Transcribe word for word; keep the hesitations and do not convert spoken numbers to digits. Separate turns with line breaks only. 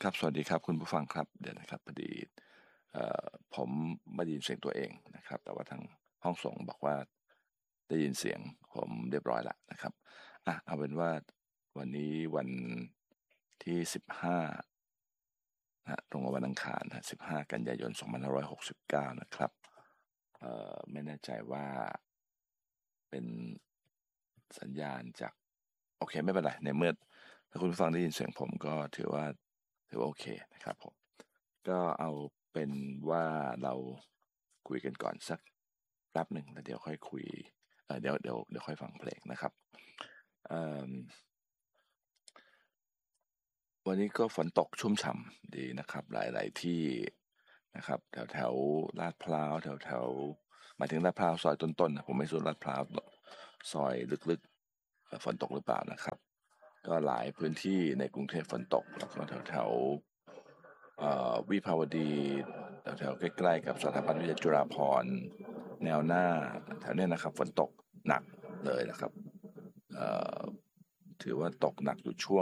ครับสวัสดีครับคุณผู้ฟังครับเดี๋ยวนะครับพอดีเอ่อผมไม่ได้ยินเสียงตัวเองนะครับแต่ว่าทางห้องส่งบอกว่าได้ยินเสียงผมเรียบร้อยแล้วนะครับอ่ะเอาเป็นว่าวันนี้วันที่สิบห้านะตรงกับวันอังคารนะสิบห้ากันยายนสองพันห้าร้อยหกสิบเก้านะครับเอ่อไม่แน่ใจว่าเป็นสัญญาณจากโอเคไม่เป็นไรในเมื่อถ้าคุณผู้ฟังได้ยินเสียงผมก็ถือว่าถือว่าโอเคนะครับผม ก็เอาเป็นว่าเราคุยกันก่อนสักแป๊บหนึ่งแล้วเดี๋ยวค่อยคุยเเดี๋ยวเดี๋ยวเดี๋ยวค่อยฟังเพลงนะครับวันนี้ก็ฝนตกชุ่มฉ่ำดีนะครับหลายๆที่นะครับแถวแถวลาดพร้าวแถวแถวหมายถึงลาดพร้าวซอยต้นๆนะผมไม่สูนลาดพร้าวซอยลึกๆฝนตกหรือเปล่านะครับก็หลายพื้นที่ในกรุงเทพฝนตกแล้วก็แถวแถว วิภาวดีแถวๆใกล้ๆกับสถาบันวิทยาจุฬาภรณ์แนวหน้าแถวนี้นะครับฝนตกหนักเลยนะครับถือว่าตกหนักอยู่ช่วง